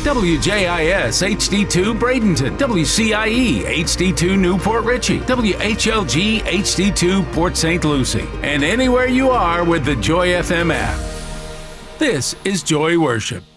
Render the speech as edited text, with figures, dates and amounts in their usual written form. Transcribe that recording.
WJIS HD2 Bradenton, WCIE HD2 Newport Richey, WHLG HD2 Port St. Lucie, and anywhere you are with the Joy FM app. This is Joy Worship.